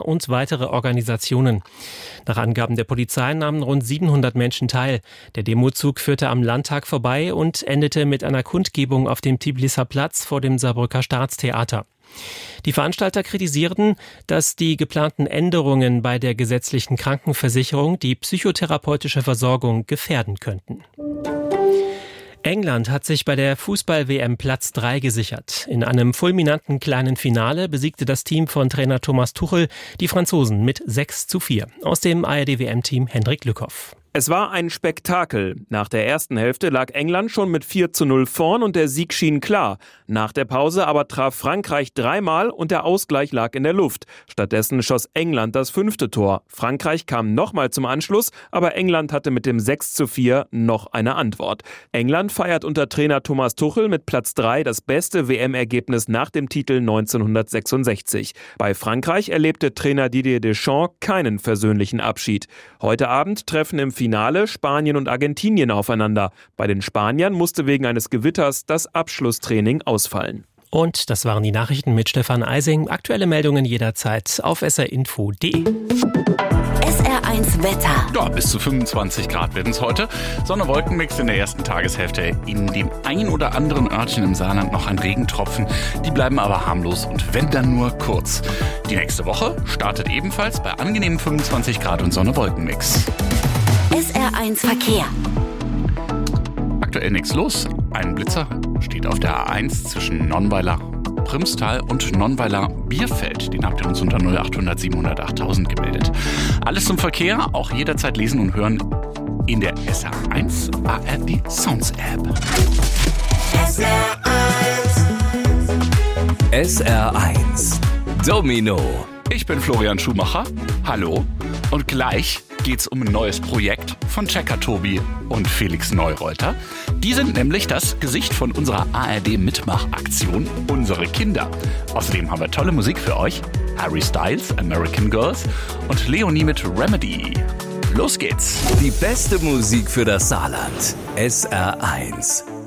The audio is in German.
und weitere Organisationen. Nach Angaben der Polizei nahmen rund 700 Menschen teil. Der Demozug führte am Landtag vorbei und endete mit einer Kundgebung auf dem Tbiliser Platz vor dem Saarbrücker Staatstheater. Die Veranstalter kritisierten, dass die geplanten Änderungen bei der gesetzlichen Krankenversicherung die psychotherapeutische Versorgung gefährden könnten. England hat sich bei der Fußball-WM Platz 3 gesichert. In einem fulminanten kleinen Finale besiegte das Team von Trainer Thomas Tuchel die Franzosen mit 6:4. Aus dem ARD-WM-Team Hendrik Lückhoff. Es war ein Spektakel. Nach der ersten Hälfte lag England schon mit 4:0 vorn und der Sieg schien klar. Nach der Pause aber traf Frankreich dreimal und der Ausgleich lag in der Luft. Stattdessen schoss England das 5. Tor. Frankreich kam nochmal zum Anschluss, aber England hatte mit dem 6:4 noch eine Antwort. England feiert unter Trainer Thomas Tuchel mit Platz 3 das beste WM-Ergebnis nach dem Titel 1966. Bei Frankreich erlebte Trainer Didier Deschamps keinen versöhnlichen Abschied. Heute Abend treffen im Finale Spanien und Argentinien aufeinander. Bei den Spaniern musste wegen eines Gewitters das Abschlusstraining ausfallen. Und das waren die Nachrichten mit Stefan Eising. Aktuelle Meldungen jederzeit auf srinfo.de. SR1 Wetter. Ja, bis zu 25 Grad werden es heute. Sonne-Wolkenmix in der ersten Tageshälfte. In dem ein oder anderen Örtchen im Saarland noch ein Regentropfen. Die bleiben aber harmlos und wenn dann nur kurz. Die nächste Woche startet ebenfalls bei angenehmen 25 Grad und Sonne-Wolkenmix. SR1 Verkehr. Aktuell nichts los. Ein Blitzer steht auf der A1 zwischen Nonnweiler, Primstal und Nonnweiler Bierfeld. Den habt ihr uns unter 0800 700 8000 gemeldet. Alles zum Verkehr, auch jederzeit lesen und hören in der SR1 ARD Sounds App. SR1 Domino. Ich bin Florian Schumacher. Hallo. Und gleich geht's um ein neues Projekt von Checker Tobi und Felix Neureuter. Die sind nämlich das Gesicht von unserer ARD-Mitmachaktion Unsere Kinder. Außerdem haben wir tolle Musik für euch. Harry Styles, American Girls und Leonie mit Remedy. Los geht's. Die beste Musik für das Saarland. SR1.